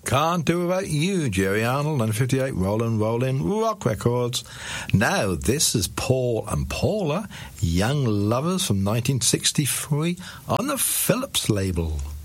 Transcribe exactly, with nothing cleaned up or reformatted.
Can't Do Without You, Jerry Arnold, nineteen fifty-eight, Rollin' Rollin' Rock Records. Now, this is Paul and Paula, Young Lovers from nineteen sixty-three on the Philips label.